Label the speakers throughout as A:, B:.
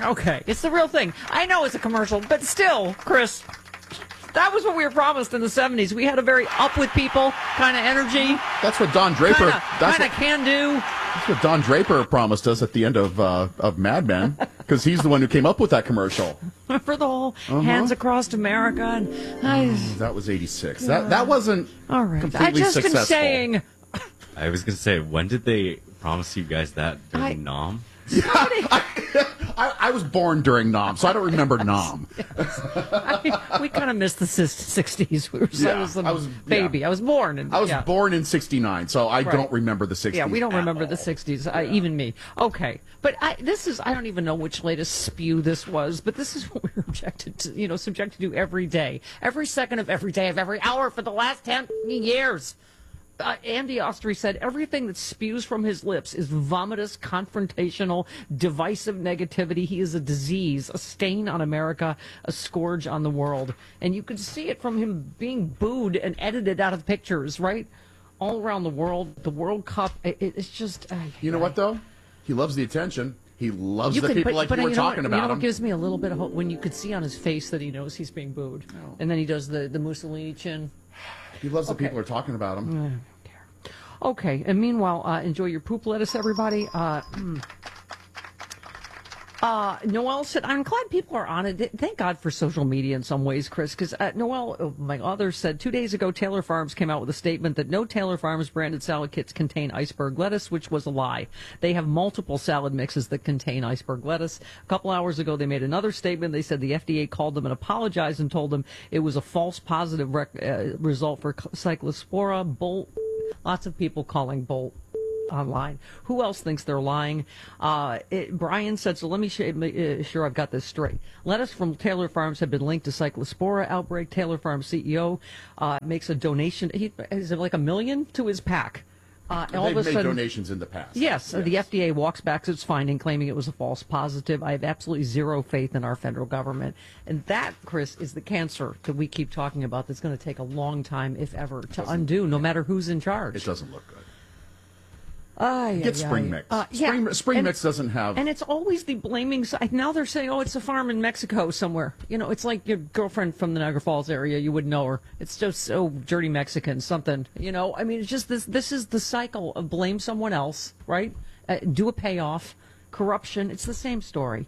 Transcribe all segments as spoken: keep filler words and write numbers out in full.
A: Okay, it's the real thing. I know it's a commercial, but still, Chris, that was what we were promised in the seventies. We had a very up with people kind of energy.
B: That's what Don Draper.
A: Kind of can do.
B: That's what Don Draper promised us at the end of uh, of Mad Men, because he's the one who came up with that commercial
A: for the whole uh-huh. Hands Across America. And I,
B: oh, that was eighty-six. Yeah. That that wasn't all right. completely
A: I just
B: successful.
A: Been saying.
C: I was going to say, when did they promise you guys that during I, Nom?
B: Yeah, I, I, I was born during Nom, so I don't remember Nom.
A: Yes. I, we kind of missed the sixties. We were so yeah, I was a I was, baby. Yeah. I was born. In,
B: I was
A: yeah.
B: born in sixty-nine, so I right. don't remember the sixties.
A: Yeah, we don't remember
B: all.
A: the sixties, uh, yeah. even me. Okay, but I, this is, I don't even know which latest spew this was, but this is what we were objected to, you know, subjected to every day. Every second of every day of every hour for the last ten years. Uh, Andy Ostry said everything that spews from his lips is vomitous, confrontational, divisive negativity. He is a disease, a stain on America, a scourge on the world. And you could see it from him being booed and edited out of pictures, right? All around the world, the World Cup, it, it's just... Uh,
B: you know what, though? He loves the attention. He loves
A: you
B: the
A: could,
B: people
A: but,
B: like
A: but
B: you were
A: you know
B: talking
A: what,
B: about
A: you know
B: him.
A: What gives me a little bit of hope? When you could see on his face that he knows he's being booed. Oh. And then he does the, the Mussolini chin.
B: He loves the
A: okay.
B: people who are talking about him.
A: Okay, and meanwhile, uh, enjoy your poop lettuce, everybody. Uh, uh, Noelle said, I'm glad people are on it. Thank God for social media in some ways, Chris, because uh, Noelle, my other, said two days ago Taylor Farms came out with a statement that no Taylor Farms branded salad kits contain iceberg lettuce, which was a lie. They have multiple salad mixes that contain iceberg lettuce. A couple hours ago, they made another statement. They said the F D A called them and apologized and told them it was a false positive rec- uh, result for Cyclospora. Bull. Lots of people calling Bolt online. Who else thinks they're lying? Uh, it, Brian said, so let me sh- uh, sure I've got this straight. Lettuce from Taylor Farms have been linked to Cyclospora outbreak. Taylor Farms C E O uh, makes a donation. He, is it like a million to his pack? Uh,
B: They've
A: all of a
B: made
A: sudden,
B: donations in the past.
A: Yes, yes. The F D A walks back its finding, claiming it was a false positive. I have absolutely zero faith in our federal government. And that, Chris, is the cancer that we keep talking about that's going to take a long time, if ever, to undo, no matter who's in charge.
B: It doesn't look good.
A: Uh,
B: Get
A: yeah,
B: spring
A: yeah.
B: mix.
A: Uh,
B: spring
A: yeah.
B: spring
A: and,
B: mix doesn't have...
A: And it's always the blaming side. Now they're saying, oh, it's a farm in Mexico somewhere. You know, it's like your girlfriend from the Niagara Falls area. You wouldn't know her. It's just so dirty Mexican, something. You know, I mean, it's just this This is the cycle of blame someone else, right? Uh, do a payoff. Corruption. It's the same story.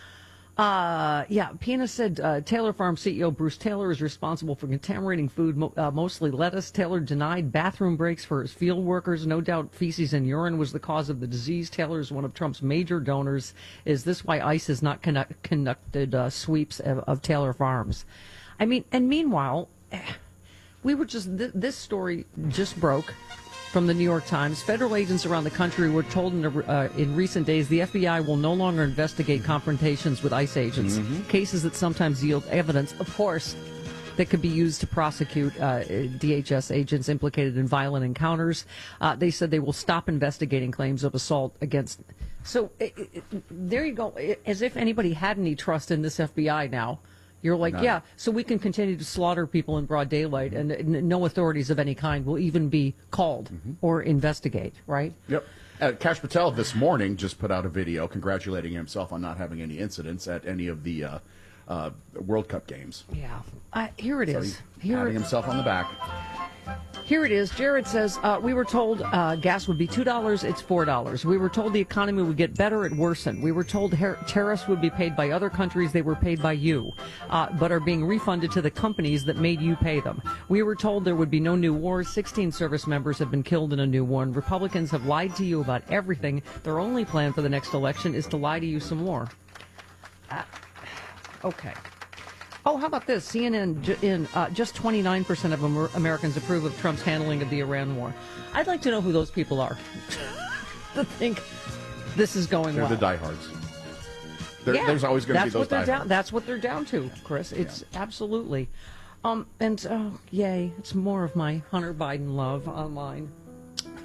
A: Uh, yeah, Pina said uh, Taylor Farm C E O Bruce Taylor is responsible for contaminating food, mo- uh, mostly lettuce. Taylor denied bathroom breaks for his field workers. No doubt feces and urine was the cause of the disease. Taylor is one of Trump's major donors. Is this why ICE has not conduct- conducted uh, sweeps of, of Taylor Farms? I mean, and meanwhile, we were just, th- this story just broke from the New York Times. Federal agents around the country were told in, uh, in recent days the F B I will no longer investigate confrontations with ICE agents, mm-hmm. cases that sometimes yield evidence, of course, that could be used to prosecute uh, D H S agents implicated in violent encounters. Uh, they said they will stop investigating claims of assault against... So it, it, there you go. It, as if anybody had any trust in this F B I now. You're like, None. yeah, so we can continue to slaughter people in broad daylight, and n- no authorities of any kind will even be called mm-hmm. or investigate, right?
B: Yep. Uh, Kash Patel this morning just put out a video congratulating himself on not having any incidents at any of the uh, uh, World Cup games.
A: Yeah. Uh, here it
B: so
A: is.
B: He's
A: here
B: patting himself on the back.
A: Here it is. Jared says, uh, we were told uh, gas would be two dollars, it's four dollars. We were told the economy would get better, it worsened. We were told her- tariffs would be paid by other countries, they were paid by you, uh, but are being refunded to the companies that made you pay them. We were told there would be no new wars. sixteen service members have been killed in a new one. Republicans have lied to you about everything. Their only plan for the next election is to lie to you some more. Uh, okay. Oh, how about this? C N N, in uh, just twenty-nine percent of Amer- Americans approve of Trump's handling of the Iran war. I'd like to know who those people are that think this is going
B: they're
A: well.
B: They're the diehards. There,
A: yeah,
B: there's always going to be those diehards.
A: Down, that's what they're down to, Chris. It's yeah. absolutely. Um, and, oh, yay, it's more of my Hunter Biden love online.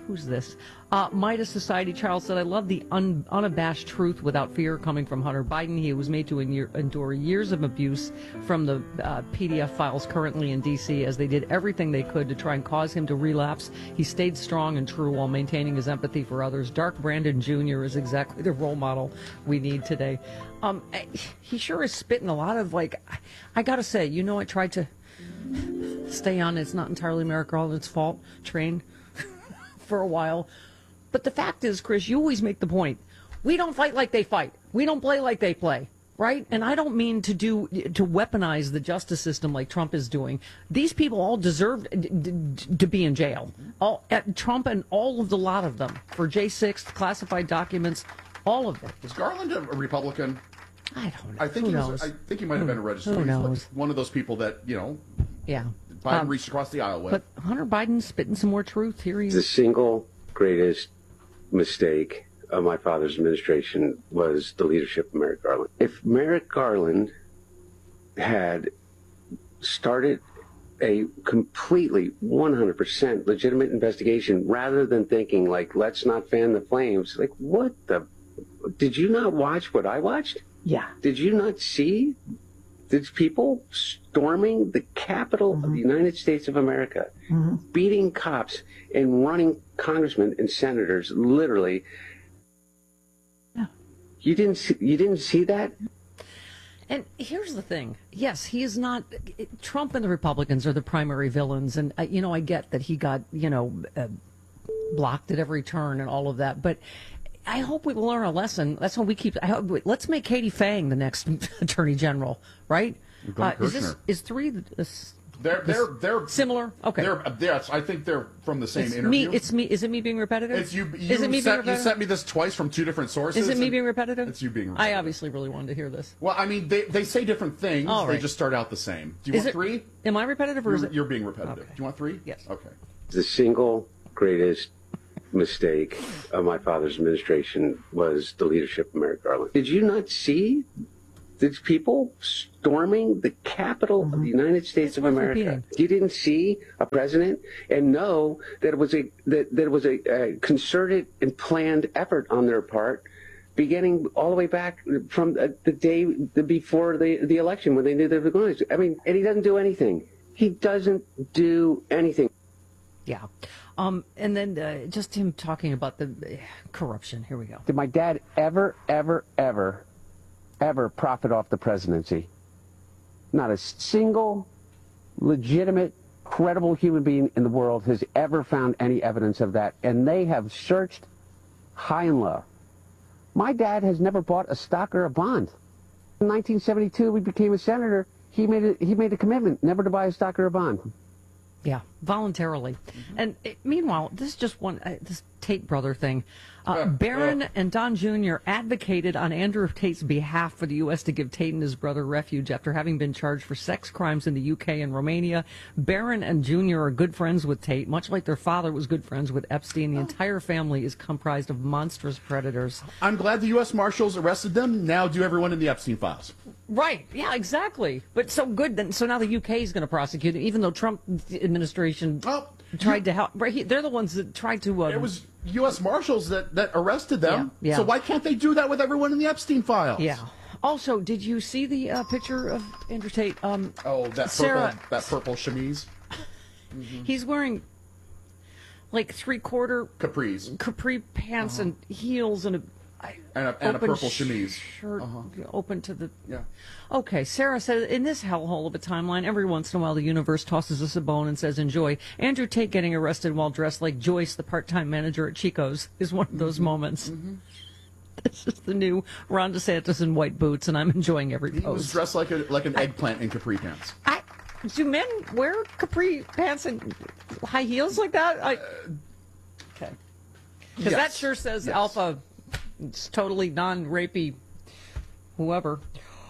A: who's this? Uh, Midas Society Child said, I love the un, unabashed truth without fear coming from Hunter Biden. He was made to endure, endure years of abuse from the uh, P D F files currently in D C as they did everything they could to try and cause him to relapse. He stayed strong and true while maintaining his empathy for others. Dark Brandon Junior is exactly the role model we need today. Um, he sure is spitting a lot of, like, I, I gotta say, you know, I tried to stay on It's Not Entirely Merrick Garland's Fault train for a while. But the fact is, Chris, you always make the point. We don't fight like they fight. We don't play like they play, right? And I don't mean to do to weaponize the justice system like Trump is doing. These people all deserve d- d- to be in jail. All uh, Trump and all of the lot of them for J six, classified documents, all of it.
B: Was Garland a Republican?
A: I don't know.
B: I think
A: Who
B: he
A: knows?
B: was. I think he might have been a registered.
A: Who
B: He's like
A: knows?
B: one of those people that, you know,
A: Yeah.
B: Biden
A: Um,
B: reached across the aisle with.
A: But Hunter Biden's spitting some more truth. Here he
D: The
A: is.
D: single greatest mistake of my father's administration was the leadership of Merrick Garland. If Merrick Garland had started a completely one hundred percent legitimate investigation rather than thinking like, let's not fan the flames, like, what the, did you not watch what I watched?
E: Yeah.
D: Did you not see these people storming the Capitol
E: Mm-hmm.
D: of the United States of America, mm-hmm. beating cops and running congressmen and senators, literally?
E: Yeah.
D: You didn't see, you didn't see that?
A: And here's the thing. Yes, he is not. Trump and the Republicans are the primary villains. And, uh, you know, I get that he got, you know, uh, blocked at every turn and all of that. But I hope we will learn a lesson. That's when we keep. I hope, let's make Katie Fang the next Attorney General, right? Uh, is this is three? This,
B: they're they're they're
A: similar. Okay.
B: They're yes, I think they're from the same
A: it's
B: interview.
A: Me, it's me. Is it me being repetitive?
B: It's you. you
A: is it me being
B: sent,
A: repetitive?
B: You sent me this twice from two different sources.
A: Is it me
B: and
A: being repetitive?
B: It's you being repetitive.
A: I obviously really wanted to hear this.
B: Well, I mean, they they say different things.
A: All right.
B: They just start out the same. Do you
A: is
B: want
A: it,
B: three?
A: Am I repetitive or
B: you're,
A: is it?
B: You're being repetitive.
A: Okay.
B: Do you want three?
A: Yes.
B: Okay.
D: The single greatest mistake of my father's administration was the leadership of Merrick Garland. Did you not see these people storming the Capitol mm-hmm. of the United States
A: it's
D: of America?
A: Repeating.
D: You didn't see a president and know that it was a that, that it was a, a concerted and planned effort on their part, beginning all the way back from the, the day the, before the the election when they knew they were going to. I mean, and he doesn't do anything. He doesn't do anything.
A: Yeah. Um, and then uh, just him talking about the uh, corruption. Here we go.
D: Did my dad ever, ever, ever, ever profit off the presidency? Not a single legitimate, credible human being in the world has ever found any evidence of that. And they have searched high and low. My dad has never bought a stock or a bond. In nineteen seventy-two, we became a senator. He made a, he made a commitment never to buy a stock or a bond.
A: Yeah, voluntarily. Mm-hmm. And it, meanwhile, this is just one, uh, this Tate brother thing. Uh, Barron and Don Junior advocated on Andrew Tate's behalf for the U S to give Tate and his brother refuge after having been charged for sex crimes in the U K and Romania. Barron and Junior are good friends with Tate, much like their father was good friends with Epstein. The entire family is comprised of monstrous predators.
B: I'm glad the U S Marshals arrested them. Now do everyone in the Epstein files.
A: Right. Yeah, exactly. But so good. Then, so now the U K is going to prosecute it, even though Trump administration
B: well,
A: tried
B: you,
A: to help. Right. He, they're the ones that tried to. Um,
B: it was U S Marshals that, that arrested them.
A: Yeah, yeah.
B: So why can't they do that with everyone in the Epstein files?
A: Yeah. Also, did you see the uh, picture of Andrew Tate? Um,
B: oh, that
A: Sarah,
B: purple, that purple chemise.
A: Mm-hmm. He's wearing like three-quarter
B: capris,
A: capri pants uh-huh. and heels and a.
B: And a, and a purple chemise.
A: Shirt
B: uh-huh.
A: open to the.
B: Yeah.
A: Okay, Sarah said, in this hellhole of a timeline, every once in a while the universe tosses us a bone and says, enjoy. Andrew Tate getting arrested while dressed like Joyce, the part-time manager at Chico's, is one of those mm-hmm. moments. Mm-hmm. This is the new Ron DeSantis in white boots, and I'm enjoying every pose.
B: He was dressed like a like an I, eggplant in capri pants.
A: I, do men wear capri pants and high heels like that? I, okay. Because yes. that sure says yes. alpha. It's totally non-rapey, whoever.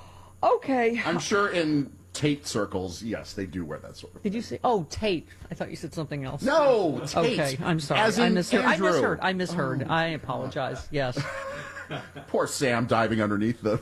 A: Okay.
B: I'm sure in Tate circles, yes, they do wear that sort of
A: Did you say? Oh, Tate. I thought you said something else.
B: No, Tate.
A: Okay, I'm sorry.
B: As in
A: I misheard.
B: Andrew.
A: I misheard. I misheard.
B: Oh.
A: I apologize. Yes.
B: Poor Sam diving underneath the.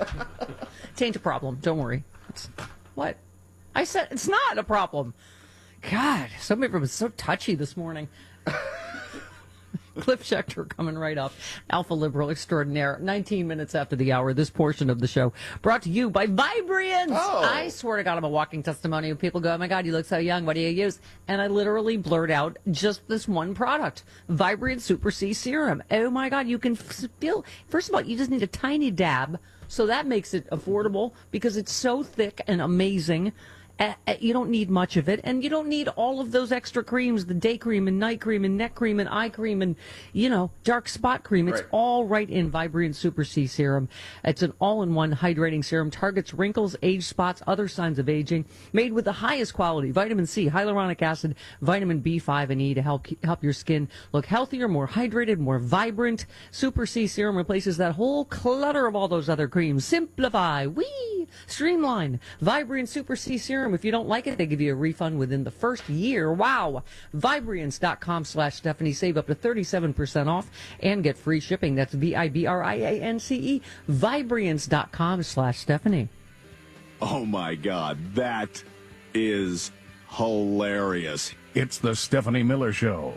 A: It ain't a problem. Don't worry. It's... What? I said it's not a problem. God, somebody was so touchy this morning. Cliff Schechter coming right up. Alpha Liberal Extraordinaire. nineteen minutes after the hour, this portion of the show brought to you by Vibrians.
B: Oh.
A: I swear to God, I'm a walking testimony. People go, oh my God, you look so young. What do you use? And I literally blurt out just this one product, Vibriant Super C Serum. Oh my God, you can feel, first of all, you just need a tiny dab. So that makes it affordable because it's so thick and amazing. Uh, you don't need much of it, and you don't need all of those extra creams, the day cream and night cream and neck cream and eye cream and, you know, dark spot cream. It's
B: Right.
A: all right in Vibriant Super C Serum. It's an all-in-one hydrating serum, targets wrinkles, age spots, other signs of aging, made with the highest quality vitamin C, hyaluronic acid, vitamin B five and E to help help your skin look healthier, more hydrated, more vibrant. Super C Serum replaces that whole clutter of all those other creams. Simplify, wee, streamline. Vibriant Super C Serum. If you don't like it, they give you a refund within the first year. Wow. Vibriance.com slash Stephanie. Save up to thirty-seven percent off and get free shipping. That's V I B R I A N C E. Vibriance.com slash Stephanie.
F: Oh, my God. That is hilarious.
G: It's the Stephanie Miller Show.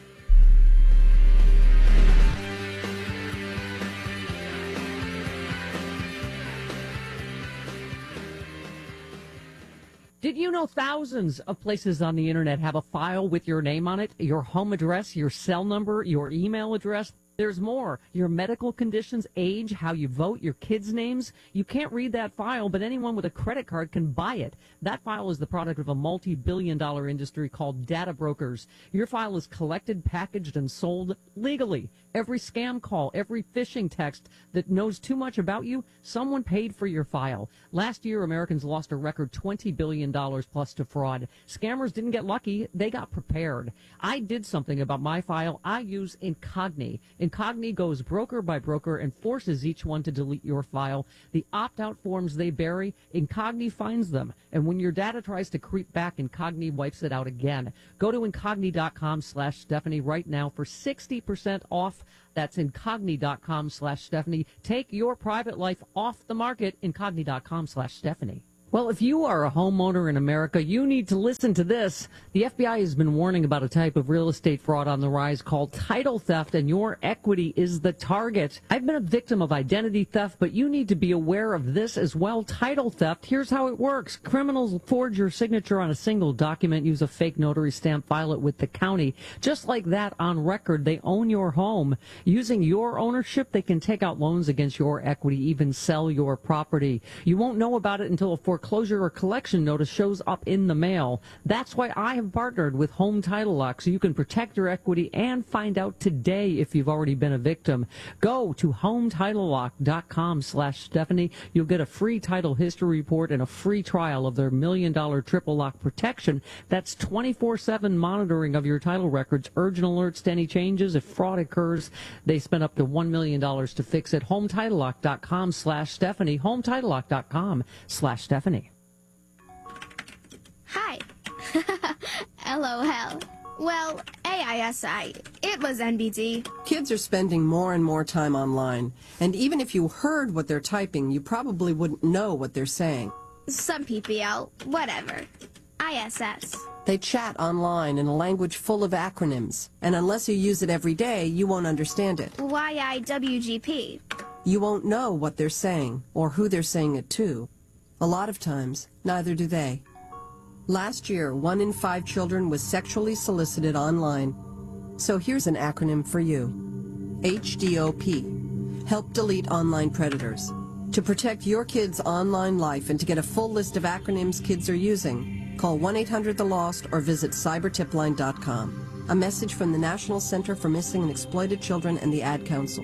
A: Did you know thousands of places on the internet have a file with your name on it, your home address, your cell number, your email address? There's more. Your medical conditions, age, how you vote, your kids' names. You can't read that file, but anyone with a credit card can buy it. That file is the product of a multi-billion dollar industry called data brokers. Your file is collected, packaged, and sold legally. Every scam call, every phishing text that knows too much about you, someone paid for your file. Last year, Americans lost a record twenty billion dollars plus to fraud. Scammers didn't get lucky. They got prepared. I did something about my file. I use Incogni. Incogni goes broker by broker and forces each one to delete your file. The opt-out forms they bury, Incogni finds them. And when your data tries to creep back, Incogni wipes it out again. Go to Incogni.com slash Stephanie right now for sixty percent off. That's Incogni.com slash Stephanie. Take your private life off the market. Incogni.com slash Stephanie. Well, if you are a homeowner in America, you need to listen to this. The F B I has been warning about a type of real estate fraud on the rise called title theft, and your equity is the target. I've been a victim of identity theft, but you need to be aware of this as well. Title theft, here's how it works. Criminals forge your signature on a single document, use a fake notary stamp, file it with the county. Just like that, on record, they own your home. Using your ownership, they can take out loans against your equity, even sell your property. You won't know about it until a foreclosure or collection notice shows up in the mail. That's why I have partnered with Home Title Lock, so you can protect your equity and find out today if you've already been a victim. Go to HomeTitleLock.com slash Stephanie. You'll get a free title history report and a free trial of their million dollar triple lock protection. That's twenty-four seven monitoring of your title records, urgent alerts to any changes. If fraud occurs, they spend up to one million dollars to fix it. HomeTitleLock.com slash Stephanie. HomeTitleLock.com slash Stephanie.
H: Hi. LOL. Well, A I S I. It was N B D.
I: Kids are spending more and more time online, and even if you heard what they're typing, you probably wouldn't know what they're saying.
H: Some P P L. Whatever. I S S.
I: They chat online in a language full of acronyms, and unless you use it every day, you won't understand it.
H: Y I W G P.
I: You won't know what they're saying, or who they're saying it to. A lot of times, neither do they. Last year, one in five children was sexually solicited online. So here's an acronym for you. H D O P. Help delete online predators. To protect your kids' online life and to get a full list of acronyms kids are using, call one eight hundred the lost or visit cyber tip line dot com. A message from the National Center for Missing and Exploited Children and the Ad Council.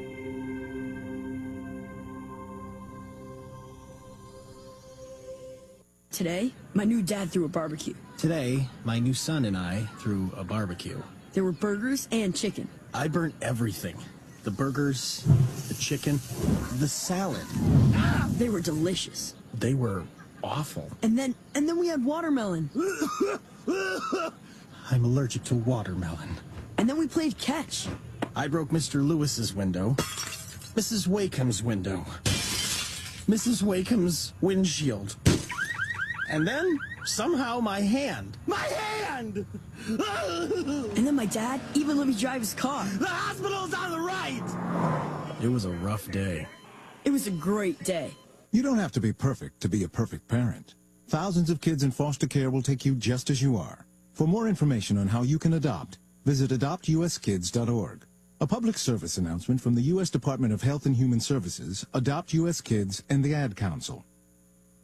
J: Today, my new dad threw a barbecue.
K: Today, my new son and I threw a barbecue.
J: There were burgers and chicken.
K: I burnt everything. The burgers, the chicken, the salad.
J: They were delicious.
K: They were awful.
J: And then, and then we had watermelon.
K: I'm allergic to watermelon.
J: And then we played catch.
K: I broke Mister Lewis's window, Missus Wakeham's window, Missus Wakeham's windshield, And then, somehow, my hand. My hand!
J: And then my dad even let me drive his car.
K: The hospital's on the right! It was a rough day.
J: It was a great day.
L: You don't have to be perfect to be a perfect parent. Thousands of kids in foster care will take you just as you are. For more information on how you can adopt, visit adopt u s kids dot org. A public service announcement from the U S Department of Health and Human Services, Adopt U S Kids, and the Ad Council.